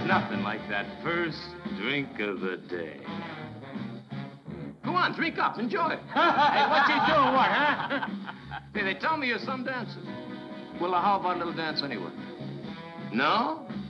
nothing like that first drink of the day. Go on, drink up, enjoy it. Hey, what you doing, what, huh? Hey, they tell me you're some dancer. Well, how about a little dance anyway? No?